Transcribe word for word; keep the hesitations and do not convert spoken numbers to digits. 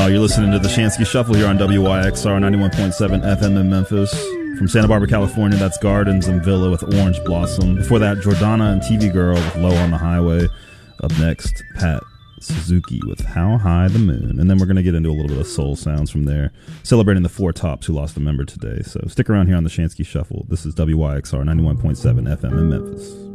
Uh, you're listening to the Shansky Shuffle here on W Y X R ninety-one point seven F M in Memphis. From Santa Barbara, California, that's Gardens and Villa with Orange Blossom. Before that, Jordana and T V Girl with Low on the Highway. Up next, Pat Suzuki with How High the Moon. And then we're going to get into a little bit of soul sounds from there, celebrating the Four Tops who lost a member today. So stick around here on the Shansky Shuffle. This is W Y X R ninety-one point seven F M in Memphis.